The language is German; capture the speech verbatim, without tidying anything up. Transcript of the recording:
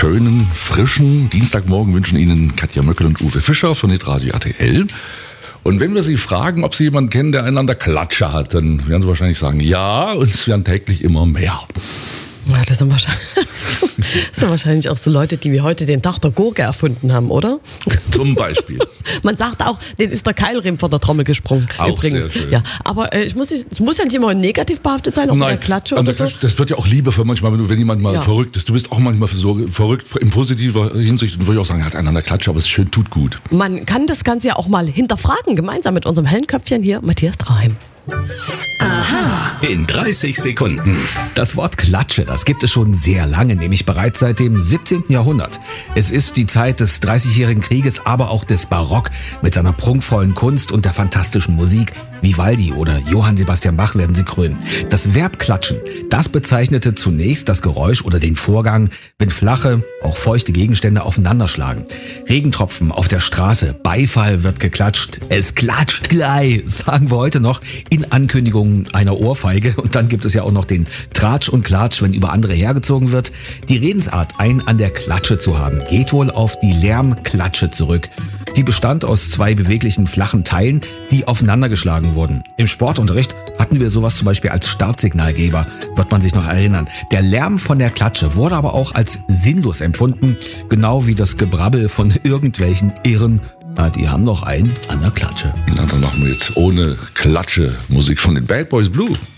schönen, frischen Dienstagmorgen wünschen Ihnen Katja Möckel und Uwe Fischer von Hitradio R T L. Und wenn wir Sie fragen, ob Sie jemanden kennen, der einen an der Klatsche hat, dann werden Sie wahrscheinlich sagen, ja, und es werden täglich immer mehr. Ja, das sind, wahrscheinlich, das sind wahrscheinlich auch so Leute, die wie heute den Tag der Gurke erfunden haben, oder? Zum Beispiel. Man sagt auch, denen ist der Keilriemen vor der Trommel gesprungen. Auch übrigens. sehr schön. Ja, aber äh, ich muss, es muss ja nicht immer negativ behaftet sein, auch Nein, mit der Klatsche an oder der so. Klatsche, das wird ja auch liebevoll manchmal, wenn, du, wenn jemand mal Ja. verrückt ist. Du bist auch manchmal so verrückt in positiver Hinsicht. Und würde ich auch sagen, er hat einen an der Klatsche, aber es ist schön, tut gut. Man kann das Ganze ja auch mal hinterfragen, gemeinsam mit unserem hellen Köpfchen hier, Matthias Traheim. In dreißig Sekunden. Das Wort Klatsche, das gibt es schon sehr lange, nämlich bereits seit dem siebzehnten Jahrhundert. Es ist die Zeit des dreißigjährigen Krieges, aber auch des Barock mit seiner prunkvollen Kunst und der fantastischen Musik. Vivaldi oder Johann Sebastian Bach werden sie krönen. Das Verb klatschen, das bezeichnete zunächst das Geräusch oder den Vorgang, wenn flache, auch feuchte Gegenstände aufeinanderschlagen. Regentropfen auf der Straße, Beifall wird geklatscht. Es klatscht gleich, sagen wir heute noch in Ankündigung einer Ohrfeige. Und dann gibt es ja auch noch den Tratsch und Klatsch, wenn über andere hergezogen wird. Die Redensart, einen an der Klatsche zu haben, geht wohl auf die Lärmklatsche zurück. Die bestand aus zwei beweglichen flachen Teilen, die aufeinandergeschlagen wurden. Im Sportunterricht hatten wir sowas zum Beispiel als Startsignalgeber, wird man sich noch erinnern. Der Lärm von der Klatsche wurde aber auch als sinnlos empfunden, genau wie das Gebrabbel von irgendwelchen Irren. Na, die haben noch einen an der Klatsche. Na, dann machen wir jetzt ohne Klatsche Musik von den Bad Boys Blue.